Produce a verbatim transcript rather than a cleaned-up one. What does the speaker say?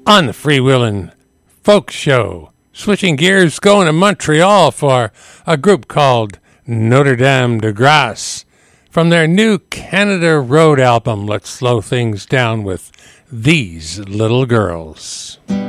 on the Freewheelin' Folk Show. Switching gears, going to Montreal for a group called Notre Dame de Grace. From their new Canada Road album, let's slow things down with These Little Girls.